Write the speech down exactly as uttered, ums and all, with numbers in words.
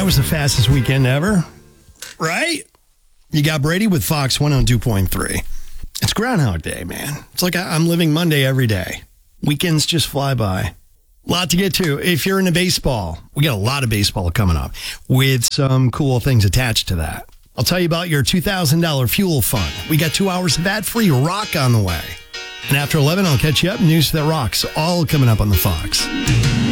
That was the fastest weekend ever, right? You got Brady with Fox one oh two point three. It's Groundhog Day, man. It's like I'm living Monday every day. Weekends just fly by. A lot to get to. If you're into baseball, we got a lot of baseball coming up with some cool things attached to that. I'll tell you about your two thousand dollars fuel fund. We got two hours of ad-free rock on the way. And after eleven, I'll catch you up. News that rocks, all coming up on the Fox.